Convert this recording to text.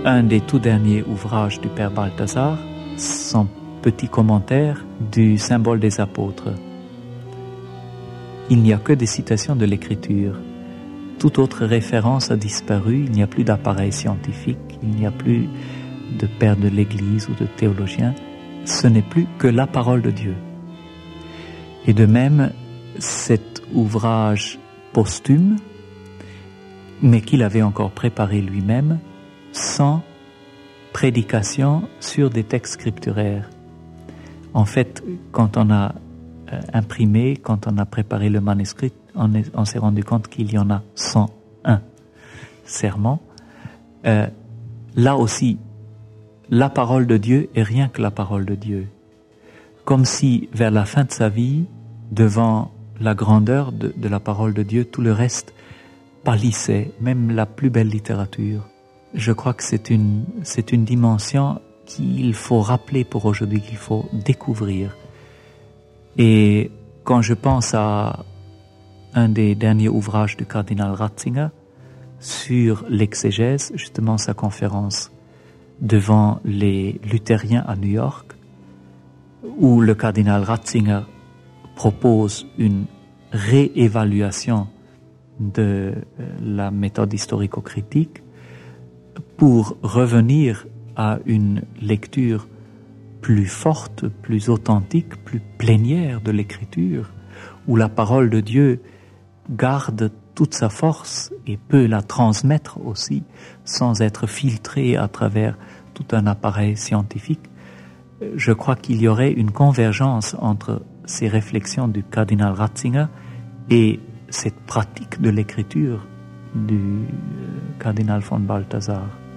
un des tout derniers ouvrages du Père Balthazar, son petit commentaire du symbole des apôtres. Il n'y a que des citations de l'Écriture. Toute autre référence a disparu, il n'y a plus d'appareil scientifique, il n'y a plus de père de l'Église ou de théologien. Ce n'est plus que la parole de Dieu. Et de même, cet ouvrage posthume, mais qu'il avait encore préparé lui-même, sans prédication sur des textes scripturaires. En fait, quand on a imprimé, quand on a préparé le manuscrit, on s'est rendu compte qu'il y en a 101 sermons. Là aussi, la parole de Dieu est rien que la parole de Dieu. Comme si, vers la fin de sa vie, devant la grandeur de la parole de Dieu, tout le reste pâlissait, même la plus belle littérature. Je crois que c'est une dimension qu'il faut rappeler pour aujourd'hui, qu'il faut découvrir. Et quand je pense à un des derniers ouvrages du cardinal Ratzinger sur l'exégèse, justement sa conférence devant les luthériens à New York, où le cardinal Ratzinger propose une réévaluation de la méthode historico-critique pour revenir à une lecture plus forte, plus authentique, plus plénière de l'Écriture, où la parole de Dieu garde toute sa force et peut la transmettre aussi sans être filtrée à travers tout un appareil scientifique. Je crois qu'il y aurait une convergence entre ces réflexions du cardinal Ratzinger et cette pratique de l'écriture du cardinal von Balthasar.